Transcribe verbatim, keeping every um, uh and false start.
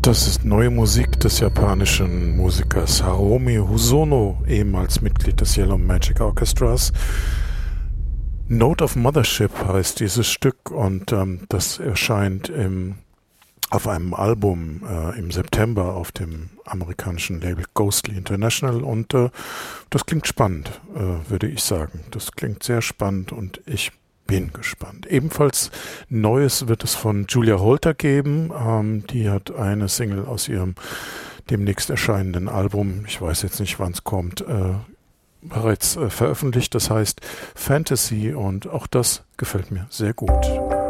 Das ist neue Musik des japanischen Musikers Hiromi Hosono, ehemals Mitglied des Yellow Magic Orchestras. Note of Mothership heißt dieses Stück und ähm, das erscheint im, auf einem Album äh, im September auf dem amerikanischen Label Ghostly International und äh, das klingt spannend, äh, würde ich sagen. Das klingt sehr spannend und ich bin gespannt. Ebenfalls Neues wird es von Julia Holter geben. Ähm, die hat eine Single aus ihrem demnächst erscheinenden Album, ich weiß jetzt nicht, wann es kommt, äh, bereits äh, veröffentlicht. Das heißt Fantasy und auch das gefällt mir sehr gut.